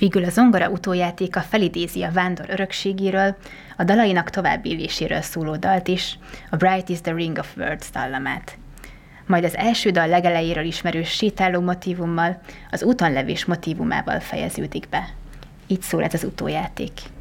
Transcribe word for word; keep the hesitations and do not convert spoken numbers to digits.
Végül a zongora utójátéka felidézi a vándor örökségéről, a dalainak továbbéléséről szóló dalt is, a Bright is the Ring of Words dallamát. Majd az első dal legelejéről ismerős sétáló motívummal, az útonlevés motívumával fejeződik be. Így szól ez az utójáték.